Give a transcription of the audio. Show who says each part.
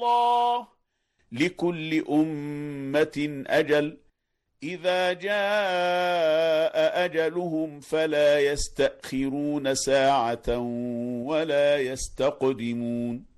Speaker 1: الله لكل أمة أجل إذا جاء أجلهم فلا يستأخرون ساعة ولا يستقدمون